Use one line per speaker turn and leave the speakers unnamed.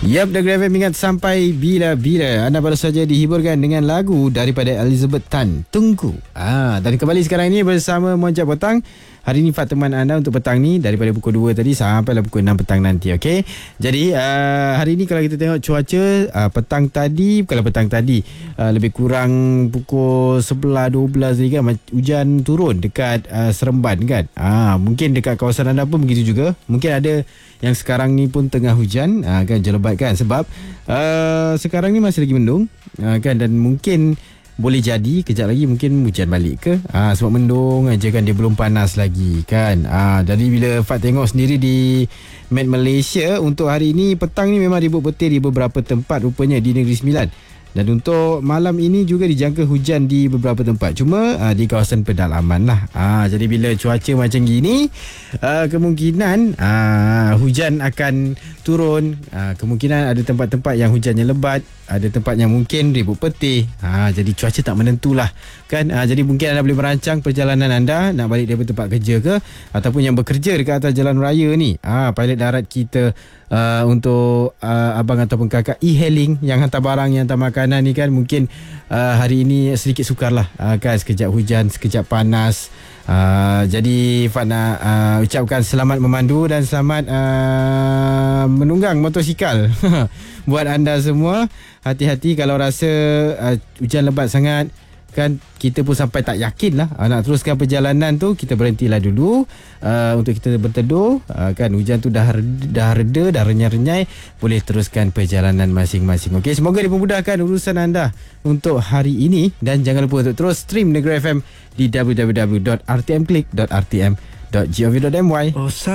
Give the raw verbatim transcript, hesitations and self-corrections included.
Yap, Negeri F M ingat sampai bila-bila. Anda baru saja dihiburkan dengan lagu daripada Elizabeth Tan, Tunggu. Ah, dan kembali sekarang ini bersama Moncat Petang. Hari ini Fat teman anda untuk petang ni daripada pukul dua tadi sampailah pukul enam petang nanti, okey. Jadi uh, hari ini kalau kita tengok cuaca uh, petang tadi, kalau petang tadi uh, lebih kurang pukul sebelas dua belas ni kan hujan turun dekat uh, Seremban kan. Ah, mungkin dekat kawasan anda pun begitu juga. Mungkin ada yang sekarang ni pun tengah hujan uh, kan, jelebat kan, sebab uh, sekarang ni masih lagi mendung uh, kan, dan mungkin boleh jadi kejap lagi mungkin hujan balik ke, ha, sebab mendung aja kan, dia belum panas lagi kan. Ha, jadi bila Fat tengok sendiri di Met Malaysia untuk hari ini petang ni memang ribut petir di beberapa tempat rupanya di Negeri Sembilan. Dan untuk malam ini juga dijangka hujan di beberapa tempat, cuma aa, di kawasan pedalaman lah. Aa, jadi bila cuaca macam gini, aa, kemungkinan aa, hujan akan turun. Aa, kemungkinan ada tempat-tempat yang hujannya lebat, ada tempat yang mungkin ribut petir. Aa, jadi cuaca tak menentulah kan. Aa, jadi mungkin anda boleh merancang perjalanan anda nak balik daripada tempat kerja ke, ataupun yang bekerja dekat atas jalan raya ni. Aa, pilot darat kita Uh, untuk uh, abang ataupun kakak e-hailing yang hantar barang, yang hantar makanan ni kan, mungkin uh, hari ini sedikit sukar lah uh, kan, sekejap hujan, sekejap panas. Uh, jadi Fat nak uh, ucapkan selamat memandu dan selamat uh, menunggang motosikal buat anda semua. Hati-hati kalau rasa uh, hujan lebat sangat kan, kita pun sampai tak yakin lah uh, nak teruskan perjalanan tu, kita berhentilah dulu uh, untuk kita berteduh uh, kan. Hujan tu dah dah reda, dah renyai-renyai, boleh teruskan perjalanan masing-masing. Okey, semoga dipermudahkan urusan anda untuk hari ini, dan jangan lupa untuk terus stream Negeri F M di w w w dot r t m click dot r t m dot gov dot m y.